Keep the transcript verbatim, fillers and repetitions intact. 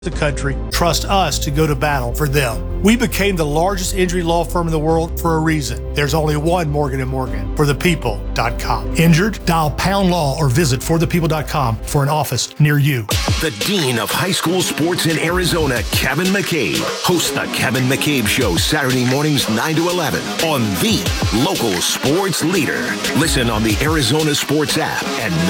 the country trust us to go to battle for them. We became the largest injury law firm in the world for a reason. There's only one Morgan and Morgan, for the people dot com. Injured? Dial pound law or visit for the people dot com for an office near you. The Dean of High School Sports in Arizona, Kevin McCabe, hosts the Kevin McCabe Show Saturday mornings nine to eleven on the local sports leader. Listen on the Arizona Sports app and